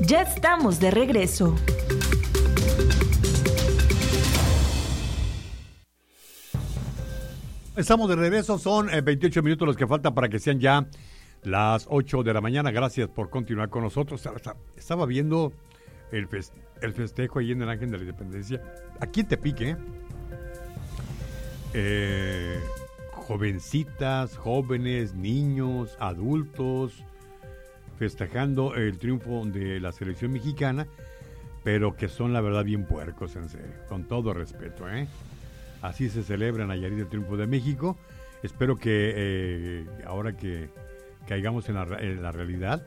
Ya estamos de regreso. Estamos de regreso, son 28 minutos los que faltan para que sean ya las 8 de la mañana. Gracias por continuar con nosotros. Estaba viendo el festejo ahí en el Ángel de la Independencia. Aquí en Tepic, jovencitas, jóvenes, niños, adultos, festejando el triunfo de la selección mexicana, pero que son la verdad bien puercos, en serio, con todo respeto, Así se celebra en Nayarit el triunfo de México. Espero que ahora que caigamos en la realidad,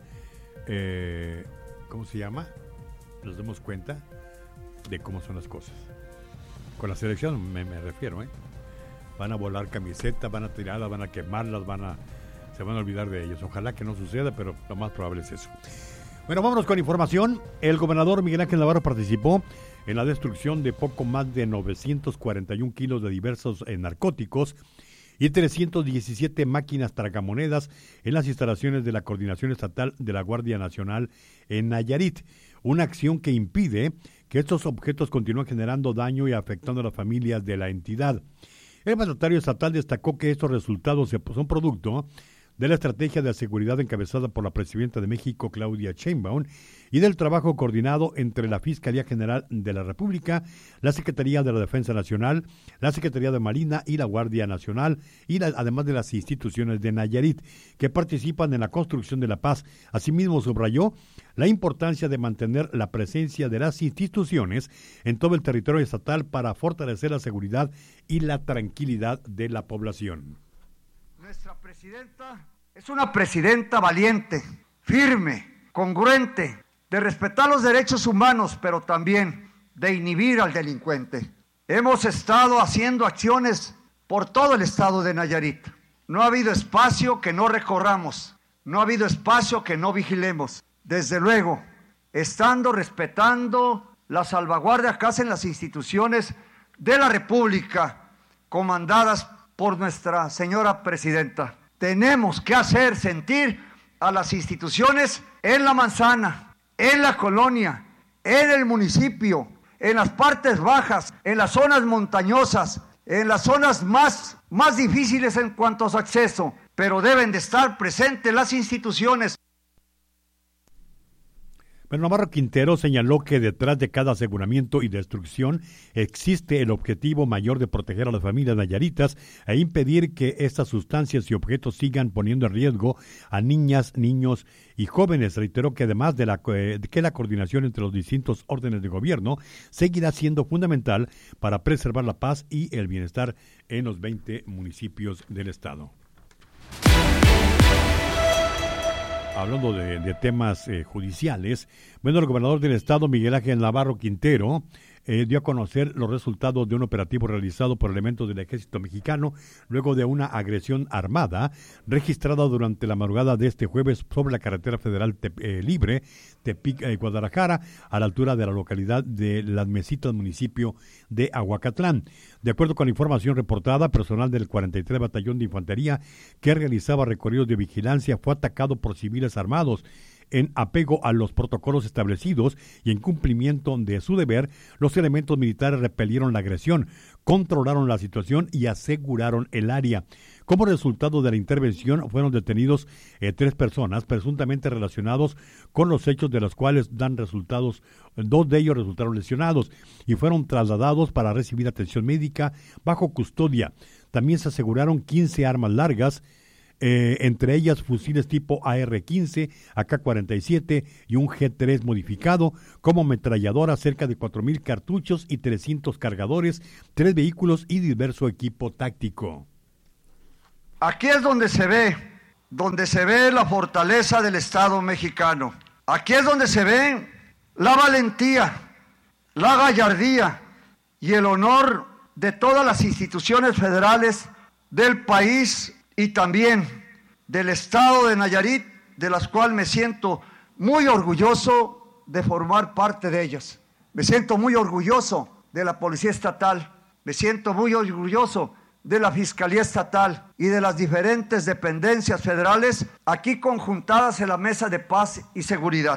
¿cómo se llama? Nos demos cuenta de cómo son las cosas. Con la selección me refiero, Van a volar camisetas, van a tirarlas, van a quemarlas, se van a olvidar de ellos. Ojalá que no suceda, pero lo más probable es eso. Bueno, vámonos con información. El gobernador Miguel Ángel Navarro participó en la destrucción de poco más de 941 kilos de diversos narcóticos y 317 máquinas tragamonedas en las instalaciones de la Coordinación Estatal de la Guardia Nacional en Nayarit. Una acción que impide que estos objetos continúen generando daño y afectando a las familias de la entidad. El mandatario estatal destacó que estos resultados son producto de la estrategia de seguridad encabezada por la presidenta de México, Claudia Sheinbaum, y del trabajo coordinado entre la Fiscalía General de la República, la Secretaría de la Defensa Nacional, la Secretaría de Marina y la Guardia Nacional, además de las instituciones de Nayarit, que participan en la construcción de la paz. Asimismo, subrayó la importancia de mantener la presencia de las instituciones en todo el territorio estatal para fortalecer la seguridad y la tranquilidad de la población. Nuestra presidenta es una presidenta valiente, firme, congruente, de respetar los derechos humanos, pero también de inhibir al delincuente. Hemos estado haciendo acciones por todo el estado de Nayarit. No ha habido espacio que no recorramos, no ha habido espacio que no vigilemos. Desde luego, respetando la salvaguardia que hacen las instituciones de la República, comandadas por nuestra señora presidenta. Tenemos que hacer sentir a las instituciones en la manzana, en la colonia, en el municipio, en las partes bajas, en las zonas montañosas, en las zonas más difíciles en cuanto a su acceso, pero deben de estar presentes las instituciones. Bueno, Navarro Quintero señaló que detrás de cada aseguramiento y destrucción existe el objetivo mayor de proteger a las familias nayaritas e impedir que estas sustancias y objetos sigan poniendo en riesgo a niñas, niños y jóvenes. Reiteró que además de que la coordinación entre los distintos órdenes de gobierno seguirá siendo fundamental para preservar la paz y el bienestar en los 20 municipios del estado. Hablando de temas judiciales, bueno, el gobernador del estado, Miguel Ángel Navarro Quintero, dio a conocer los resultados de un operativo realizado por elementos del ejército mexicano luego de una agresión armada registrada durante la madrugada de este jueves sobre la carretera federal libre Tepic, Guadalajara, a la altura de la localidad de Las Mesitas, municipio de Ahuacatlán. De acuerdo con la información reportada, personal del 43 Batallón de Infantería que realizaba recorridos de vigilancia fue atacado por civiles armados. En apego a los protocolos establecidos y en cumplimiento de su deber, los elementos militares repelieron la agresión, controlaron la situación y aseguraron el área. Como resultado de la intervención, fueron detenidos 3 personas presuntamente relacionados con los hechos, de los cuales 2 de ellos resultaron lesionados y fueron trasladados para recibir atención médica bajo custodia. También se aseguraron 15 armas largas, entre ellas fusiles tipo AR-15, AK-47 y un G3 modificado, como ametralladora, cerca de 4,000 cartuchos y 300 cargadores, 3 vehículos y diverso equipo táctico. Aquí es donde se ve la fortaleza del Estado mexicano. Aquí es donde se ve la valentía, la gallardía y el honor de todas las instituciones federales del país y también del estado de Nayarit, de las cuales me siento muy orgulloso de formar parte de ellas. Me siento muy orgulloso de la Policía Estatal, me siento muy orgulloso de la Fiscalía Estatal y de las diferentes dependencias federales aquí conjuntadas en la Mesa de Paz y Seguridad.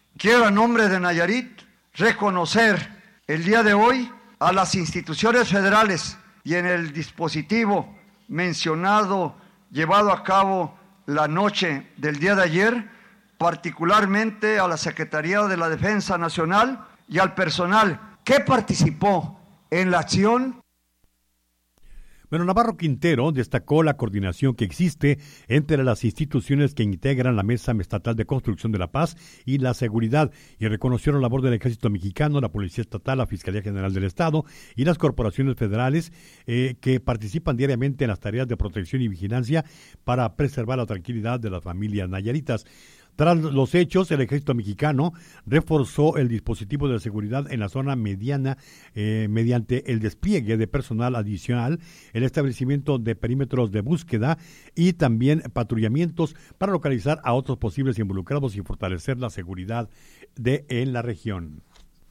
quiero a nombre de Nayarit reconocer el día de hoy a las instituciones federales y en el dispositivo mencionado, llevado a cabo la noche del día de ayer, particularmente a la Secretaría de la Defensa Nacional y al personal que participó en la acción. Bueno, Navarro Quintero destacó la coordinación que existe entre las instituciones que integran la Mesa Estatal de Construcción de la Paz y la Seguridad y reconoció la labor del Ejército Mexicano, la Policía Estatal, la Fiscalía General del Estado y las corporaciones federales que participan diariamente en las tareas de protección y vigilancia para preservar la tranquilidad de las familias nayaritas. Tras los hechos, el Ejército Mexicano reforzó el dispositivo de seguridad en la zona mediana mediante el despliegue de personal adicional, el establecimiento de perímetros de búsqueda y también patrullamientos para localizar a otros posibles involucrados y fortalecer la seguridad en la región.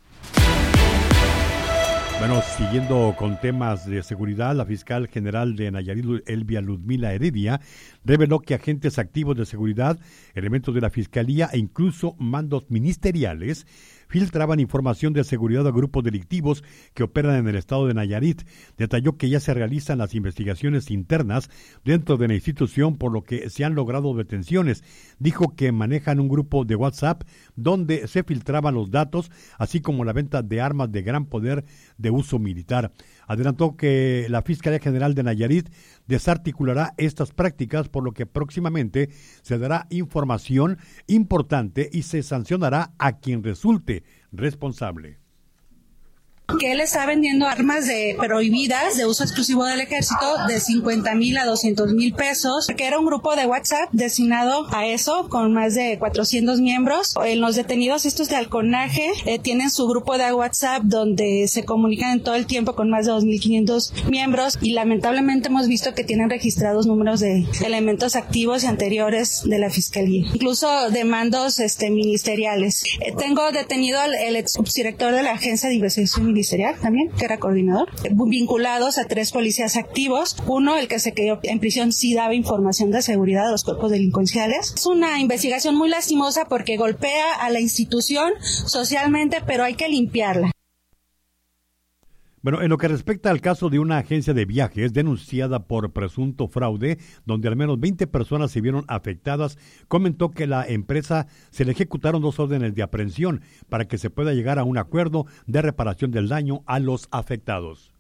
Bueno, siguiendo con temas de seguridad, la fiscal general de Nayarit, Elvia Ludmila Heredia, reveló que agentes activos de seguridad, elementos de la fiscalía e incluso mandos ministeriales filtraban información de seguridad a grupos delictivos que operan en el estado de Nayarit. Detalló que ya se realizan las investigaciones internas dentro de la institución, por lo que se han logrado detenciones. Dijo que manejan un grupo de WhatsApp donde se filtraban los datos, así como la venta de armas de gran poder de uso militar. Adelantó que la Fiscalía General de Nayarit desarticulará estas prácticas, por lo que próximamente se dará información importante y se sancionará a quien resulte responsable. Que él está vendiendo armas prohibidas de uso exclusivo del ejército de 50,000 a 200,000 pesos, que era un grupo de WhatsApp destinado a eso con más de 400 miembros. Los detenidos estos de halconaje tienen su grupo de WhatsApp donde se comunican en todo el tiempo con más de 2,500 miembros y lamentablemente hemos visto que tienen registrados números de elementos activos y anteriores de la fiscalía, incluso de mandos ministeriales. Tengo detenido el ex subdirector de la Agencia de Investigación Ministerial también, que era coordinador, vinculados a 3 policías activos. Uno, el que se quedó en prisión, sí daba información de seguridad a los cuerpos delincuenciales. Es una investigación muy lastimosa porque golpea a la institución socialmente, pero hay que limpiarla. Bueno, en lo que respecta al caso de una agencia de viajes denunciada por presunto fraude, donde al menos 20 personas se vieron afectadas, comentó que la empresa se le ejecutaron 2 órdenes de aprehensión para que se pueda llegar a un acuerdo de reparación del daño a los afectados.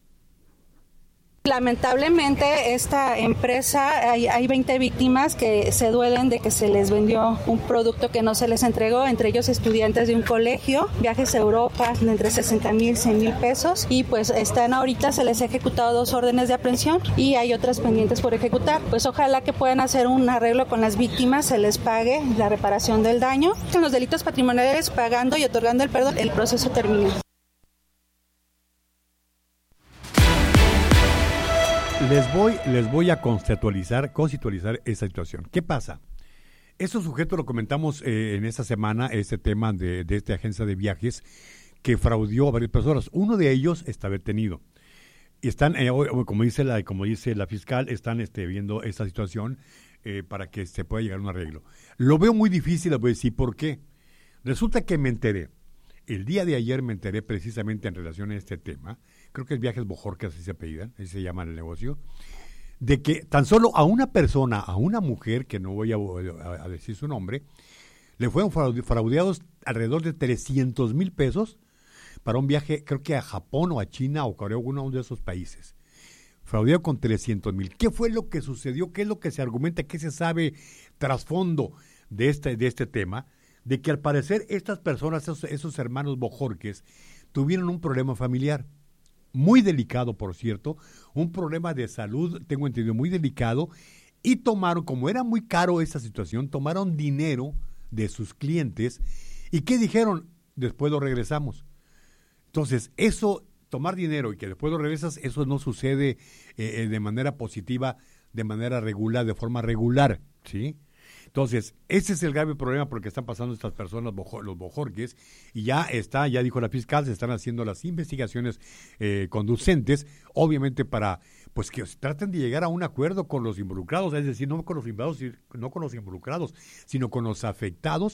Lamentablemente esta empresa, hay 20 víctimas que se duelen de que se les vendió un producto que no se les entregó, entre ellos estudiantes de un colegio, viajes a Europa de entre 60,000 y 100,000 pesos y pues ahorita se les ha ejecutado 2 órdenes de aprehensión y hay otras pendientes por ejecutar. Pues ojalá que puedan hacer un arreglo con las víctimas, se les pague la reparación del daño. En los delitos patrimoniales, pagando y otorgando el perdón, el proceso termina. Les voy a conceptualizar esa situación. ¿Qué pasa? Estos sujetos lo comentamos en esta semana, este tema de esta agencia de viajes que fraudió a varias personas. Uno de ellos está detenido. Y están, como dice la fiscal, están viendo esta situación para que se pueda llegar a un arreglo. Lo veo muy difícil, les voy a decir por qué. Resulta que me enteré. El día de ayer me enteré precisamente en relación a este tema, creo que es Viajes Bojorquez, así se apellidan, así se llama el negocio, de que tan solo a una persona, a una mujer, que no voy a decir su nombre, le fueron fraudeados alrededor de 300,000 pesos para un viaje, creo que a Japón o a China o Corea, uno de esos países. Fraudeado con 300,000. ¿Qué fue lo que sucedió? ¿Qué es lo que se argumenta? ¿Qué se sabe trasfondo de este tema? De que al parecer estas personas, esos hermanos Bojorquez, tuvieron un problema familiar, muy delicado, por cierto, un problema de salud, tengo entendido, muy delicado, y tomaron, como era muy caro esta situación, tomaron dinero de sus clientes, y ¿qué dijeron? Después lo regresamos. Entonces, eso, tomar dinero y que después lo regresas, eso no sucede de manera positiva, de manera regular, de forma regular, ¿sí? Entonces, ese es el grave problema porque están pasando estas personas, los Bojorquez, y ya dijo la fiscal, se están haciendo las investigaciones conducentes, obviamente para, pues que traten de llegar a un acuerdo con los involucrados, es decir, no con los involucrados, sino con los afectados,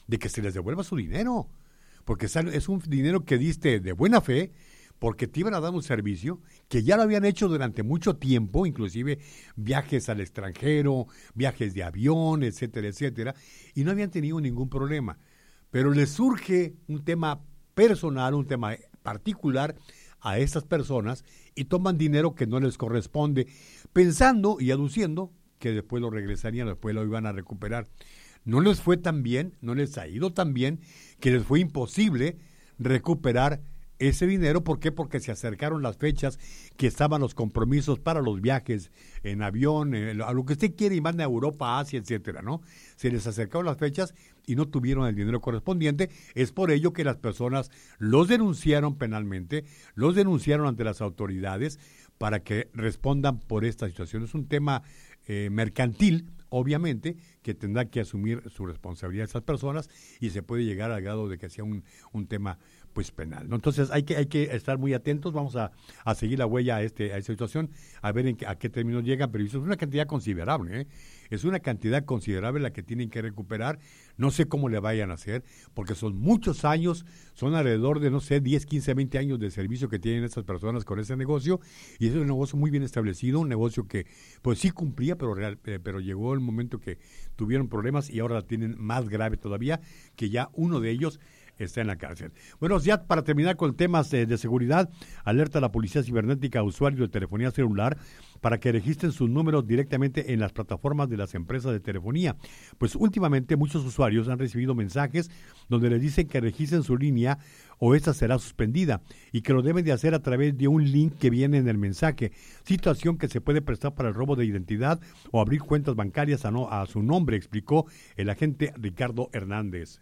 de que se les devuelva su dinero, porque es un dinero que diste de buena fe, porque te iban a dar un servicio que ya lo habían hecho durante mucho tiempo, inclusive viajes al extranjero, viajes de avión, etcétera, etcétera, y no habían tenido ningún problema. Pero les surge un tema personal, un tema particular a estas personas y toman dinero que no les corresponde, pensando y aduciendo que después lo regresarían, después lo iban a recuperar. No les fue tan bien, no les ha ido tan bien, que les fue imposible recuperar ese dinero. ¿Por qué? Porque se acercaron las fechas que estaban los compromisos para los viajes en avión, a lo que usted quiere y manda a Europa, Asia, etcétera, ¿no? Se les acercaron las fechas y no tuvieron el dinero correspondiente. Es por ello que las personas los denunciaron penalmente, los denunciaron ante las autoridades para que respondan por esta situación. Es un tema mercantil, obviamente, que tendrá que asumir su responsabilidad esas personas y se puede llegar al grado de que sea un tema pues penal, ¿no? Entonces hay que estar muy atentos. Vamos a seguir la huella a esta situación, a ver a qué términos llegan, pero eso es una cantidad considerable, ¿eh? Es una cantidad considerable la que tienen que recuperar. No sé cómo le vayan a hacer, porque son muchos años, son alrededor de, no sé, 10, 15, 20 años de servicio que tienen estas personas con ese negocio, y es un negocio muy bien establecido, un negocio que pues sí cumplía, pero llegó el momento que tuvieron problemas y ahora la tienen más grave todavía, que ya uno de ellos está en la cárcel. Bueno, ya para terminar con temas de seguridad, alerta a la Policía Cibernética a usuarios de telefonía celular para que registren sus números directamente en las plataformas de las empresas de telefonía. Pues últimamente muchos usuarios han recibido mensajes donde les dicen que registren su línea o esta será suspendida y que lo deben de hacer a través de un link que viene en el mensaje, situación que se puede prestar para el robo de identidad o abrir cuentas bancarias a su nombre, explicó el agente Ricardo Hernández.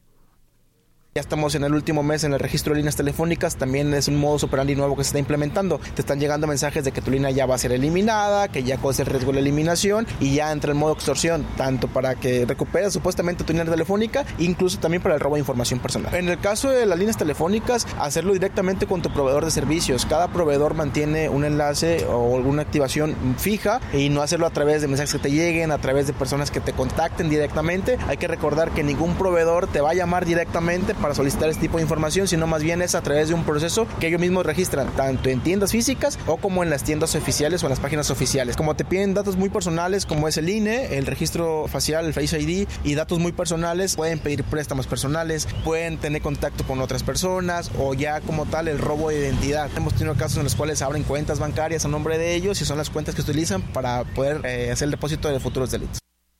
Ya estamos en el último mes en el registro de líneas telefónicas, también es un modus operandi nuevo que se está implementando. Te están llegando mensajes de que tu línea ya va a ser eliminada, que ya corres el riesgo de la eliminación y ya entra el modo extorsión, tanto para que recuperes supuestamente tu línea telefónica, incluso también para el robo de información personal. En el caso de las líneas telefónicas, hacerlo directamente con tu proveedor de servicios. Cada proveedor mantiene un enlace o alguna activación fija y no hacerlo a través de mensajes que te lleguen, a través de personas que te contacten directamente. Hay que recordar que ningún proveedor te va a llamar directamente para solicitar este tipo de información, sino más bien es a través de un proceso que ellos mismos registran, tanto en tiendas físicas o como en las tiendas oficiales o en las páginas oficiales. Como te piden datos muy personales, como es el INE, el registro facial, el Face ID, y datos muy personales, pueden pedir préstamos personales, pueden tener contacto con otras personas, o ya como tal el robo de identidad. Hemos tenido casos en los cuales abren cuentas bancarias a nombre de ellos y son las cuentas que utilizan para poder hacer el depósito de futuros delitos.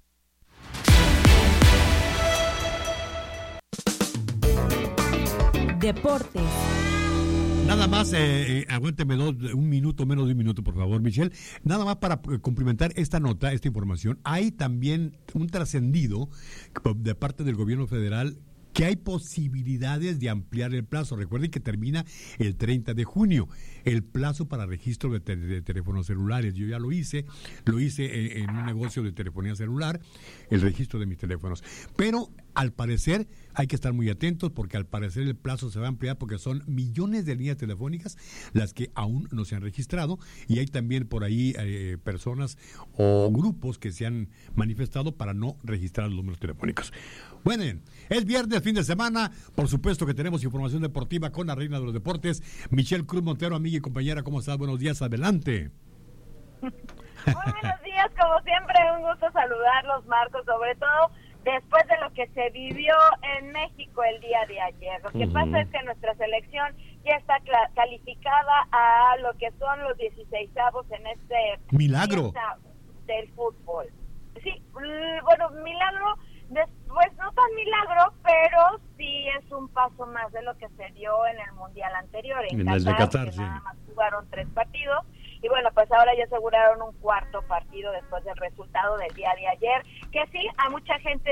Deportes. Nada más, aguánteme un minuto, menos de un minuto, por favor, Michelle. Nada más para complementar esta nota, esta información. Hay también un trascendido de parte del gobierno federal que hay posibilidades de ampliar el plazo. Recuerden que termina el 30 de junio, el plazo para registro de teléfonos celulares. Yo ya lo hice en un negocio de telefonía celular, el registro de mis teléfonos. Pero al parecer hay que estar muy atentos porque al parecer el plazo se va a ampliar porque son millones de líneas telefónicas las que aún no se han registrado y hay también por ahí personas o grupos que se han manifestado para no registrar los números telefónicos. Bueno, es viernes, fin de semana, por supuesto que tenemos información deportiva con la reina de los deportes, Michelle Cruz Montero, amiga y compañera. ¿Cómo estás? Buenos días, adelante. Muy buenos días, como siempre, un gusto saludarlos, Marcos, sobre todo después de lo que se vivió en México el día de ayer. Lo que pasa es que nuestra selección ya está calificada a lo que son los 16avos en este milagro del fútbol. Sí, bueno, milagro, pues no tan milagro, pero sí es un paso más de lo que se dio en el Mundial anterior. En el de Qatar, sí. Nada más jugaron 3 partidos. Y bueno, pues ahora ya aseguraron un cuarto partido después del resultado del día de ayer, que sí, a mucha gente